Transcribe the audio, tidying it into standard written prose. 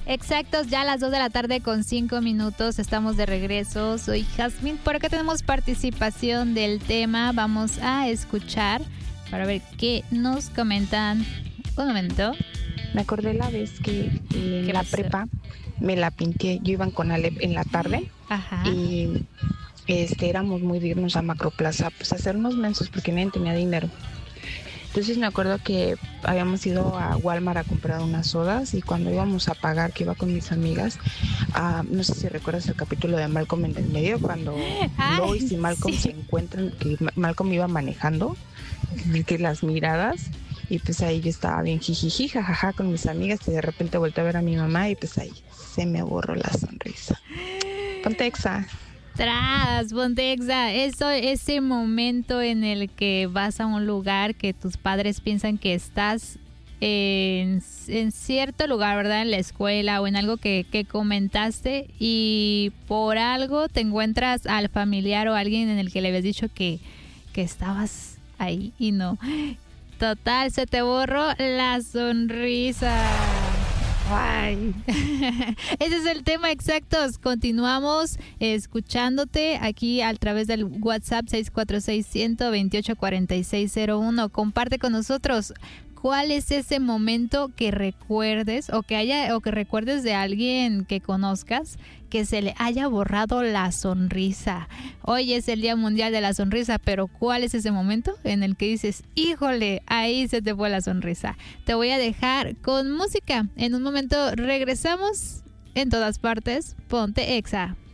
Exactos, ya a las 2 de la tarde con 5 minutos estamos de regreso. Soy Jazmín, por acá tenemos participación del tema. Vamos a escuchar para ver qué nos comentan. Un momento. Me acordé la vez que en la pasó? prepa me la pinté. Yo iba con Alep en la tarde. Ajá. Y éramos muy de irnos a Macroplaza, pues a hacernos mensos porque nadie tenía dinero. Entonces me acuerdo que habíamos ido a Walmart a comprar unas sodas y cuando íbamos a pagar, que iba con mis amigas, no sé si recuerdas el capítulo de Malcolm en el medio, cuando Lois y Malcolm se encuentran, que Malcolm iba manejando, que las miradas, y pues ahí yo estaba bien jijiji, jajaja con mis amigas y de repente volteé a ver a mi mamá y pues ahí se me borró la sonrisa. Ponte Exa. Ponte Exa. Ese momento en el que vas a un lugar que tus padres piensan que estás en cierto lugar, ¿verdad? En la escuela o en algo que comentaste y por algo te encuentras al familiar o alguien en el que le habías dicho que estabas ahí y no. Total, se te borró la sonrisa. Ay. Ese es el tema, exactos. Continuamos escuchándote aquí a través del WhatsApp 646-128-4601. Comparte con nosotros cuál es ese momento que recuerdes o que recuerdes de alguien que conozcas que se le haya borrado la sonrisa. Hoy es el Día Mundial de la Sonrisa, pero ¿cuál es ese momento en el que dices, híjole, ahí se te fue la sonrisa? Te voy a dejar con música. En un momento regresamos. En todas partes, ponte Exa.